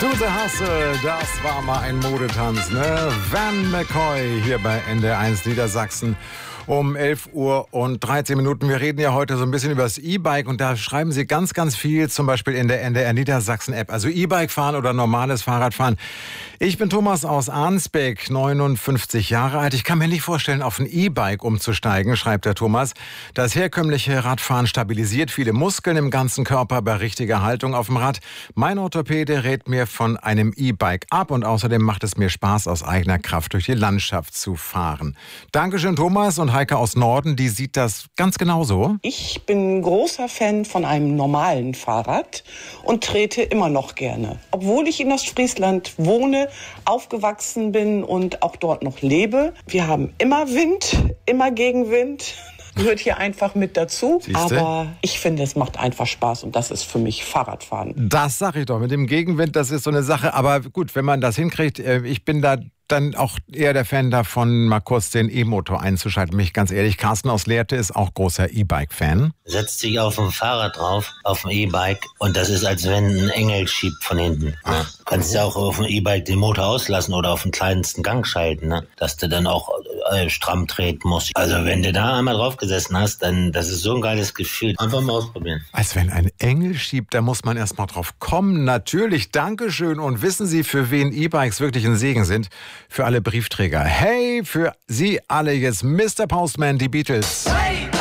Dute Hasse, das war mal ein Modetanz, ne? Van McCoy hier bei NDR1 Niedersachsen. Um 11 Uhr und 13 Minuten. Wir reden ja heute so ein bisschen über das E-Bike und da schreiben Sie ganz, ganz viel, zum Beispiel in der NDR Niedersachsen App. Also E-Bike fahren oder normales Fahrradfahren. Ich bin Thomas aus Arnsbeck, 59 Jahre alt. Ich kann mir nicht vorstellen, auf ein E-Bike umzusteigen, schreibt der Thomas. Das herkömmliche Radfahren stabilisiert viele Muskeln im ganzen Körper bei richtiger Haltung auf dem Rad. Mein Orthopäde rät mir von einem E-Bike ab und außerdem macht es mir Spaß, aus eigener Kraft durch die Landschaft zu fahren. Dankeschön, Thomas. Und Heike aus Norden, die sieht das ganz genauso. Ich bin großer Fan von einem normalen Fahrrad und trete immer noch gerne. Obwohl ich in Ostfriesland wohne, aufgewachsen bin und auch dort noch lebe. Wir haben immer Wind, immer Gegenwind. Gehört hier einfach mit dazu. Siehste? Aber ich finde, es macht einfach Spaß und das ist für mich Fahrradfahren. Das sag ich doch. Mit dem Gegenwind, das ist so eine Sache. Aber gut, wenn man das hinkriegt, ich bin da dann auch eher der Fan davon, mal kurz den E-Motor einzuschalten. Mich ganz ehrlich, Carsten aus Lehrte ist auch großer E-Bike-Fan. Setzt sich auf dem Fahrrad drauf, auf dem E-Bike und das ist, als wenn ein Engel schiebt von hinten. Ne? Du kannst ja auch auf dem E-Bike den Motor auslassen oder auf den kleinsten Gang schalten, ne? Dass du dann auch stramm treten musst. Also wenn du da einmal drauf gesessen hast, dann das ist so ein geiles Gefühl. Einfach mal ausprobieren. Als wenn ein Engel schiebt, da muss man erst mal drauf kommen. Natürlich, Dankeschön. Und wissen Sie, für wen E-Bikes wirklich ein Segen sind? Für alle Briefträger. Hey, für Sie alle jetzt Mr. Postman, die Beatles. Hey!